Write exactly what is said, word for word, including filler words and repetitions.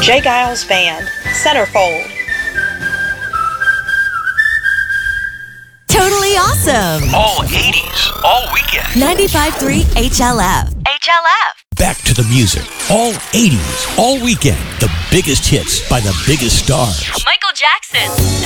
Jay Giles Band, Centerfold. Totally awesome. All eighties, all weekend. ninety-five point three H L F. H L F. Back to the music. All eighties, all weekend. The biggest hits by the biggest stars. Michael Jackson.